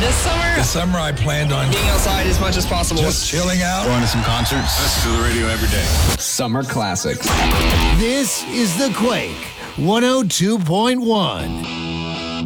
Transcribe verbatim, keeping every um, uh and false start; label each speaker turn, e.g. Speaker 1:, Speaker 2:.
Speaker 1: This summer,
Speaker 2: This summer I planned on
Speaker 1: being outside as much as possible.
Speaker 2: just chilling out.
Speaker 3: Going to some concerts.
Speaker 4: Listen to the radio every day.
Speaker 5: Summer Classics.
Speaker 6: This is The Quake one oh two point one.